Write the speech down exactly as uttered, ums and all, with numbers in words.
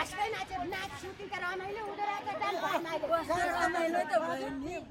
बसकै नाचेर नाच सुटिङका रमाइलो हुँदो रहेछ जान भएन अहिले रमाइलो त भयो नि